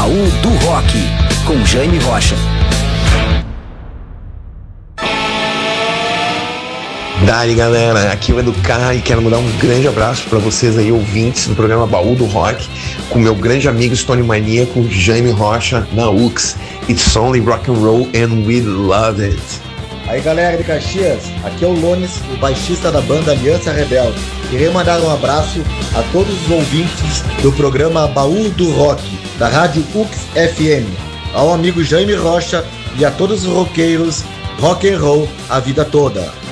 Baú do Rock, com Jaime Rocha. Dali, galera, aqui é o Educar e quero mandar um grande abraço para vocês aí, ouvintes do programa Baú do Rock, com meu grande amigo Stone Maníaco, Jaime Rocha, na UX. It's only rock and roll and we love it. Aí, galera de Caxias, aqui é o Lones, o baixista da banda Aliança Rebelde. Queria mandar um abraço a todos os ouvintes do programa Baú do Rock, da rádio UX FM, ao amigo Jaime Rocha e a todos os roqueiros rock and roll a vida toda.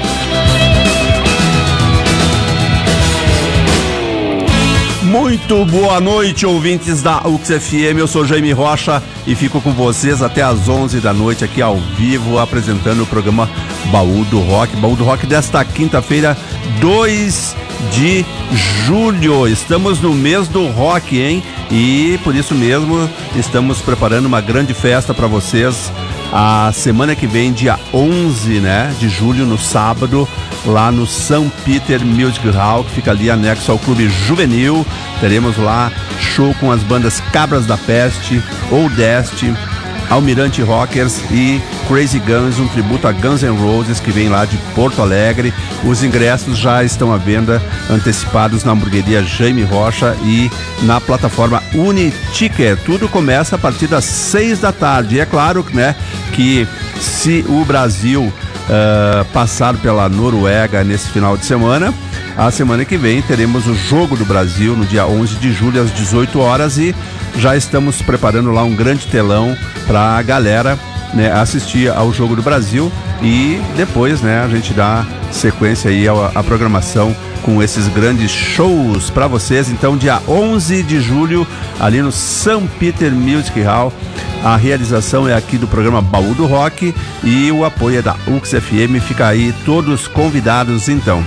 Muito boa noite, ouvintes da UX FM. Eu sou Jaime Rocha e fico com vocês até às 11 da noite aqui ao vivo, apresentando o programa Baú do Rock. Baú do Rock desta quinta-feira, 2 de julho. Estamos no mês do rock, hein? E por isso mesmo estamos preparando uma grande festa para vocês a semana que vem, dia 11, né, de julho, no sábado, lá no St. Peter Music Hall, que fica ali anexo ao Clube Juvenil. Teremos lá show com as bandas Cabras da Peste, Oldest, Almirante Rockers e Crazy Guns, um tributo a Guns N' Roses, que vem lá de Porto Alegre. Os ingressos já estão à venda, antecipados na hamburgueria Jaime Rocha e na plataforma Uniticket. Tudo começa a partir das 6 da tarde. E é claro, né, que se o Brasil passar pela Noruega nesse final de semana, a semana que vem teremos o Jogo do Brasil no dia 11 de julho às 18 horas e já estamos preparando lá um grande telão para a galera, né, assistir ao Jogo do Brasil e depois, né, a gente dá sequência aí à programação com esses grandes shows para vocês. Então, dia 11 de julho, ali no St. Peter Music Hall. A realização é aqui do programa Baú do Rock e o apoio é da UX FM. Fica aí todos convidados, então.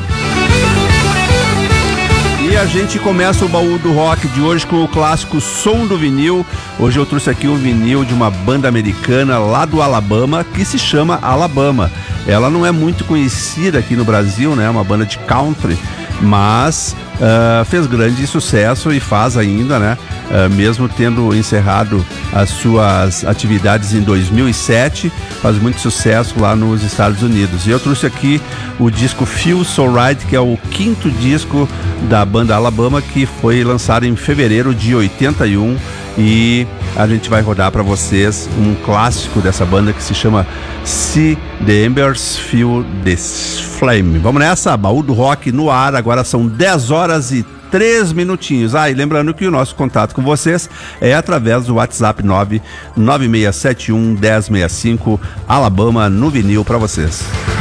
E a gente começa o Baú do Rock de hoje com o clássico Som do Vinil. Hoje eu trouxe aqui um vinil de uma banda americana lá do Alabama, que se chama Alabama. Ela não é muito conhecida aqui no Brasil, né? É uma banda de country, mas fez grande sucesso e faz ainda, né? Mesmo tendo encerrado as suas atividades em 2007, faz muito sucesso lá nos Estados Unidos. E eu trouxe aqui o disco Feel So Right, que é o 5º disco da banda Alabama, que foi lançado em fevereiro de 81, e a gente vai rodar para vocês um clássico dessa banda que se chama See the Embers Feel the Flame. Vamos nessa, Baú do Rock no ar. Agora são 10 horas e 3 minutinhos. E lembrando que o nosso contato com vocês é através do WhatsApp 99671 1065, Alabama no vinil para vocês.